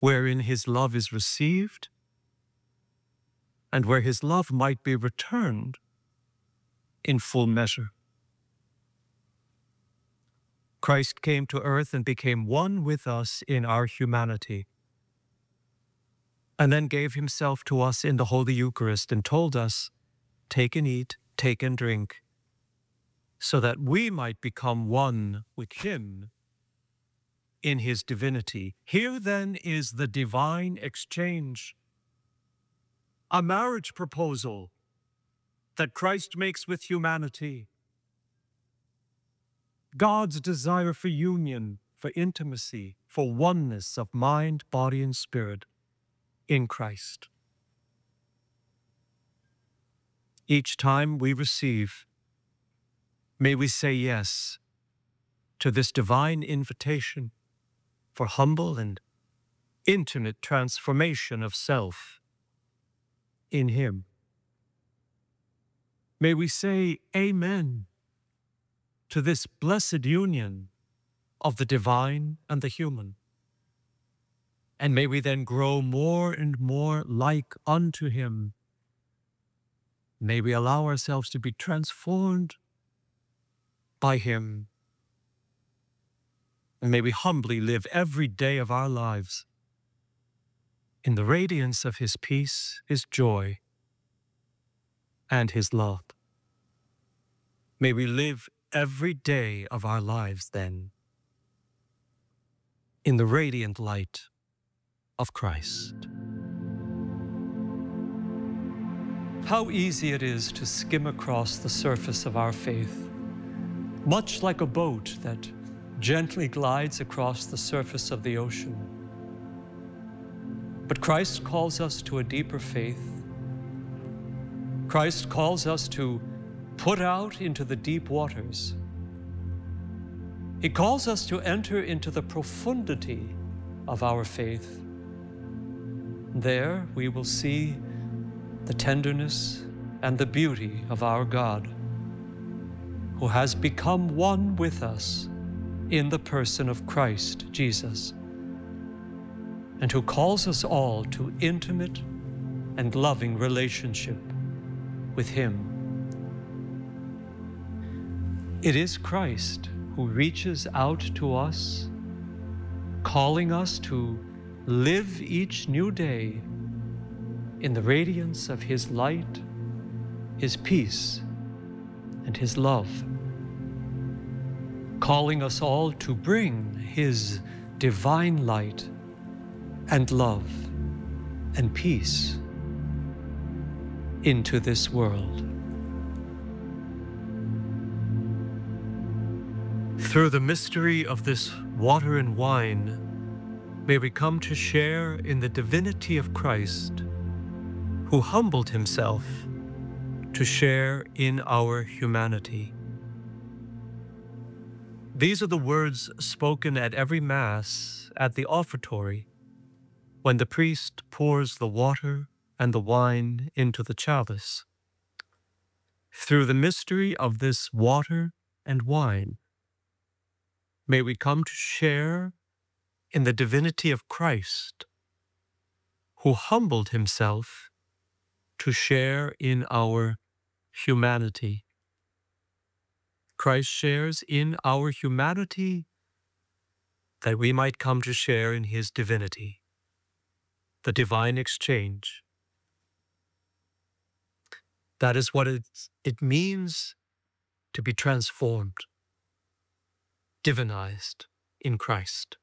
wherein his love is received, and where his love might be returned in full measure. Christ came to earth and became one with us in our humanity, and then gave himself to us in the Holy Eucharist and told us, "Take and eat, take and drink," so that we might become one with him in his divinity. Here then is the divine exchange, a marriage proposal that Christ makes with humanity. God's desire for union, for intimacy, for oneness of mind, body, and spirit in Christ. Each time we receive, may we say yes to this divine invitation for humble and intimate transformation of self in him. May we say amen to this blessed union of the divine and the human. And may we then grow more and more like unto him. May we allow ourselves to be transformed by him. And may we humbly live every day of our lives in the radiance of his peace, his joy, and his love. May we live every day of our lives then in the radiant light of Christ. How easy it is to skim across the surface of our faith, much like a boat that gently glides across the surface of the ocean. But Christ calls us to a deeper faith. Christ calls us to put out into the deep waters. He calls us to enter into the profundity of our faith. There we will see the tenderness and the beauty of our God, who has become one with us in the person of Christ Jesus, and who calls us all to intimate and loving relationship with him. It is Christ who reaches out to us, calling us to live each new day in the radiance of his light, his peace, and his love, calling us all to bring his divine light and love and peace into this world. Through the mystery of this water and wine, may we come to share in the divinity of Christ, who humbled himself to share in our humanity. These are the words spoken at every Mass at the offertory, when the priest pours the water and the wine into the chalice. Through the mystery of this water and wine, may we come to share in the divinity of Christ, who humbled himself to share in our humanity. Christ shares in our humanity that we might come to share in his divinity, the divine exchange. That is what it means to be transformed, divinized in Christ.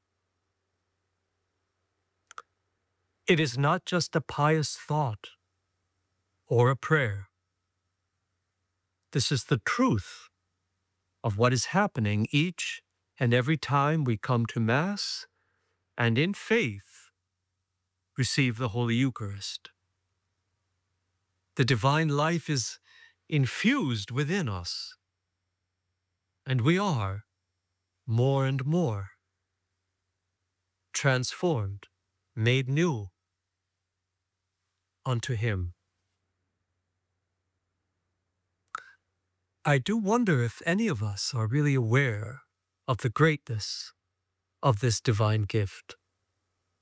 It is not just a pious thought or a prayer. This is the truth of what is happening each and every time we come to Mass and in faith receive the Holy Eucharist. The divine life is infused within us, and we are more and more transformed, made new unto him. I do wonder if any of us are really aware of the greatness of this divine gift.